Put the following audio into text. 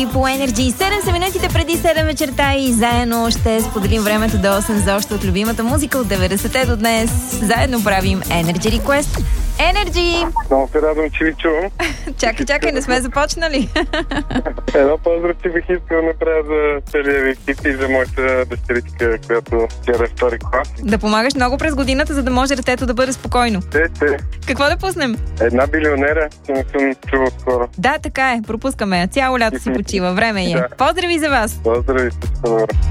Energy по Energy. 7 са минутите преди 7 вечерта и заедно ще споделим времето до 8 за още от любимата музика от 90-те до днес. Заедно правим Energy Request. Energy! Много се радвам, че ви чувам. Чакай, не сме започнали. Едно поздрав, че бих искал да направя за целия ви екип и за моята дъщеричка, която вчера е втори клас. Да помагаш много през годината, за да може детето да бъде спокойно. Какво да пуснем? Една билионера, че не съм чувал скоро. Да, така е. Пропускаме я. Цяло лято си почива. Време е. Да. Поздрави за вас! Поздрави, всичко добро.